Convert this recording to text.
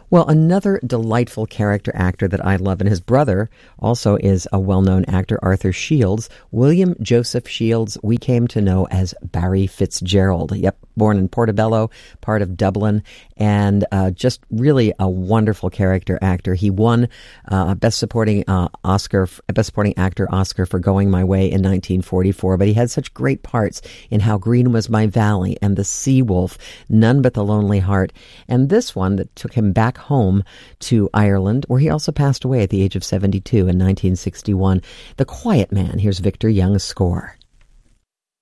Well, another delightful character actor that I love, and his brother also is a well-known actor, Arthur Shields. William Joseph Shields, we came to know as Barry Fitzgerald. Yep, born in Portobello, part of Dublin, and just really a wonderful character actor. He won Best Supporting Actor Oscar for Going My Way in 1944, but he had such great parts in How Green Was My Valley and The Sea Wolf, None But the Lonely Heart, and this one that took him back home to Ireland, where he also passed away at the age of 72 in 1961. The Quiet Man. Here's Victor Young's score.